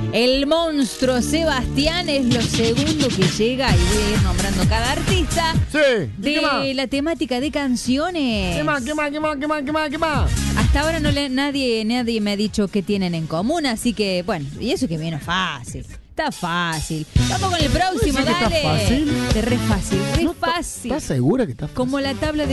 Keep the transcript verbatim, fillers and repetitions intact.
El monstruo Sebastián es lo segundo que llega, y voy a ir nombrando cada artista Sí. de ¿Qué más? la temática de canciones. ¿Qué más? ¿Qué más? ¿Qué más? ¿Qué más? ¿Qué más? ¿Qué más? Hasta ahora no le, nadie, nadie me ha dicho qué tienen en común, así que, bueno, y eso que viene fácil. Está fácil. Vamos con el próximo, ¿Puede ser que dale. está fácil? De re fácil, re No, fácil. ¿Estás segura que está fácil? Como la tabla de